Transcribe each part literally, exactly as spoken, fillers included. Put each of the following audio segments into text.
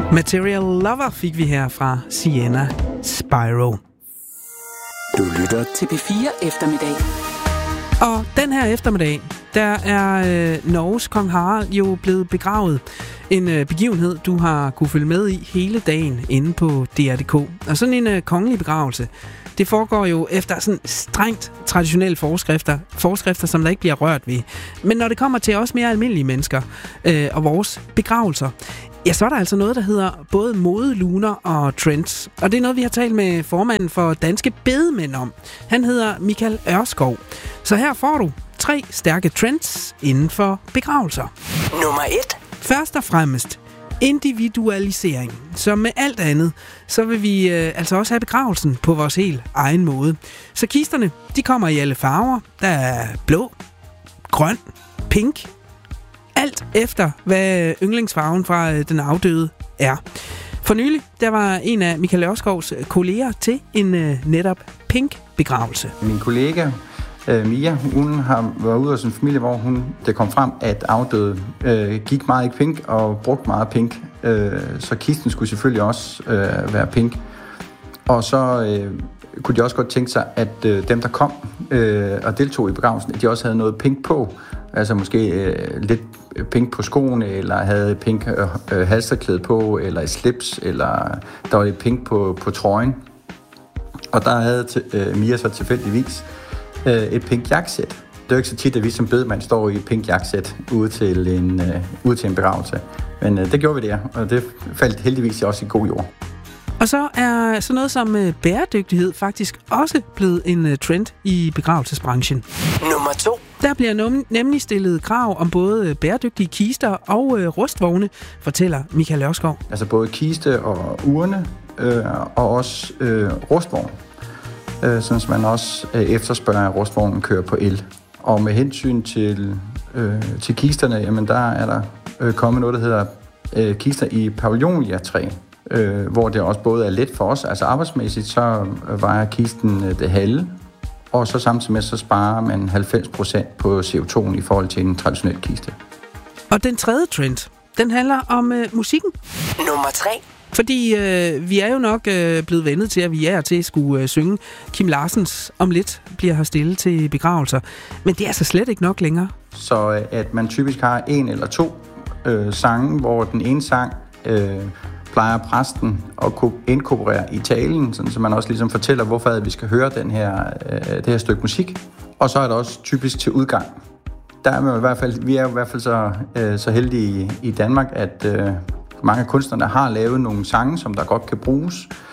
Material Lover fik vi her fra Sienna Spyro. Du lytter til P fire Eftermiddag. Og den her eftermiddag, der er øh, Norges kong Harald jo blevet begravet. En øh, begivenhed, du har kunne følge med i hele dagen inde på D R punktum D K. Og sådan en øh, kongelig begravelse, det foregår jo efter sådan strengt traditionelle forskrifter, forskrifter, som der ikke bliver rørt ved. Men når det kommer til os mere almindelige mennesker øh, og vores begravelser, ja, så er der altså noget, der hedder både modeluner og trends. Og det er noget, vi har talt med formanden for Danske Bedemænd om. Han hedder Michael Ørskov. Så her får du tre stærke trends inden for begravelser. Nummer et. Først og fremmest individualisering. Så med alt andet, så vil vi øh, altså også have begravelsen på vores helt egen måde. Så kisterne, de kommer i alle farver. Der er blå, grøn, pink. Alt efter, hvad yndlingsfarven fra øh, den afdøde er. For nylig, der var en af Michael Ørskovs kolleger til en øh, netop pink begravelse. Min kollega Mia, hun har været ude af sin familie, hvor hun, det kom frem, at afdøde øh, gik meget i pink og brugte meget pink. Øh, så kisten skulle selvfølgelig også øh, være pink. Og så øh, kunne de også godt tænke sig, at øh, dem, der kom øh, og deltog i begravelsen, at de også havde noget pink på. Altså måske øh, lidt pink på skoene, eller havde pink øh, halsterklæde på, eller et slips, eller der var lidt pink på, på trøjen. Og der havde t- øh, Mia så tilfældigvis et pink jakkesæt. Det er jo ikke så tit, at vi som bedemand står i et pink jakkesæt ude til en, uh, ude til en begravelse. Men uh, det gjorde vi der, og det faldt heldigvis også i god jord. Og så er sådan noget som uh, bæredygtighed faktisk også blevet en uh, trend i begravelsesbranchen. Nummer to. Der bliver nem- nemlig stillet krav om både bæredygtige kister og uh, rustvogne, fortæller Michael Ørskov. Altså både kiste og urne, øh, og også øh, rustvogn. Sådan man også øh, efterspørger, at rustvognen kører på el. Og med hensyn til, øh, til kisterne, jamen der er der øh, kommet noget, der hedder øh, kister i pavillonia-træ, øh, hvor det også både er let for os, altså arbejdsmæssigt, så øh, vejer kisten øh, det halve, og så samtidig med, så sparer man halvfems procent på C O to i forhold til en traditionel kiste. Og den tredje trend, den handler om øh, musikken. Nummer tre. Fordi øh, vi er jo nok øh, blevet vendet til, at vi er til at skulle øh, synge Kim Larsens Om lidt bliver her stille til begravelser. Men det er altså slet ikke nok længere. Så øh, at man typisk har en eller to øh, sange, hvor den ene sang øh, plejer præsten at kunne inkorporere i talen, sådan, så man også ligesom fortæller, hvorfor vi skal høre den her, øh, det her stykke musik. Og så er det også typisk til udgang. Der er man i hvert fald, vi er i hvert fald så, øh, så heldige i, i Danmark, at øh, mange af kunstnerne har lavet nogle sange, som der godt kan bruges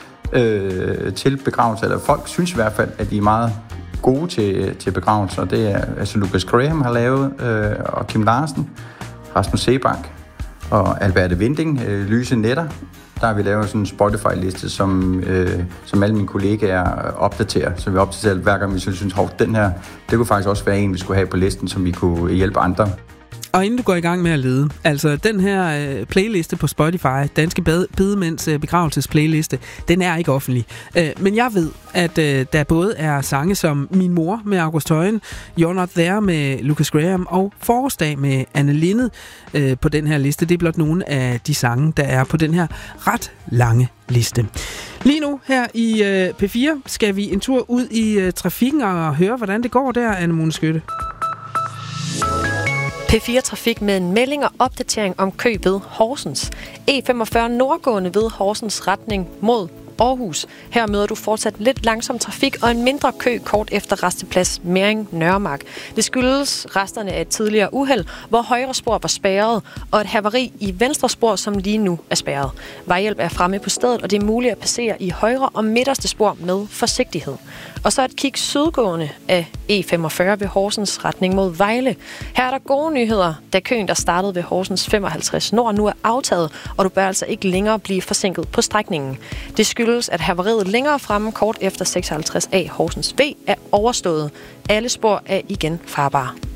øh, til begravelser. Eller folk synes i hvert fald, at de er meget gode til, til begravelser. Det er altså Lucas Graham har lavet, øh, og Kim Larsen, Rasmus Seebach og Alberte Winding, øh, Lyse Netter. Der har vi lavet sådan en Spotify-liste, som, øh, som alle mine kollegaer opdaterer. Så vi opdaterer hver gang, vi synes, at den her, det kunne faktisk også være en, vi skulle have på listen, som vi kunne hjælpe andre. Og inden du går i gang med at lede, altså den her øh, playliste på Spotify, Danske Bedemænds øh, begravelsesplayliste, den er ikke offentlig. Øh, men jeg ved, at øh, der både er sange som Min Mor med August Højen, You're Not There med Lucas Graham og Forårsdag med Anne Linnet øh, på den her liste. Det er blot nogle af de sange, der er på den her ret lange liste. Lige nu her i øh, P fire skal vi en tur ud i øh, trafikken og høre, hvordan det går der, Anne-Mone Skytte. P fire Trafik med en melding og opdatering om kø ved Horsens. E femogfyrre nordgående ved Horsens retning mod Aarhus. Her møder du fortsat lidt langsom trafik og en mindre kø kort efter resteplads Mering Nørremark. Det skyldes resterne af et tidligere uheld, hvor højre spor var spærret, og et havari i venstre spor, som lige nu er spærret. Vejhjælp er fremme på stedet, og det er muligt at passere i højre og midterste spor med forsigtighed. Og så et kig sydgående af E femogfyrre ved Horsens retning mod Vejle. Her er der gode nyheder, da køen, der startede ved Horsens femoghalvtreds Nord, nu er aftaget, og du bør altså ikke længere blive forsinket på strækningen. Det skyldes, at havariet længere fremme kort efter seksoghalvtreds A Horsens V er overstået. Alle spor er igen farbare.